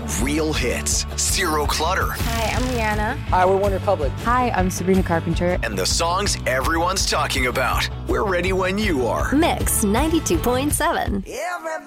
Real hits, zero clutter, Hi, I'm Rihanna. Hi, we're One Republic. Hi, I'm Sabrina Carpenter. and the songs everyone's talking about. We're ready when you are. Mix 92.7.